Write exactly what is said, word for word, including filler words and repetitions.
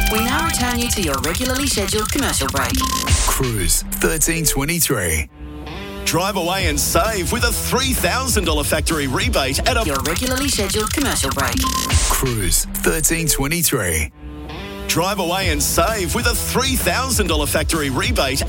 We now return you to your regularly scheduled commercial break. Cruise thirteen twenty-three. Drive away and save with a three thousand dollars factory rebate at a... Your regularly scheduled commercial break. Cruise thirteen twenty-three. Drive away and save with a three thousand dollars factory rebate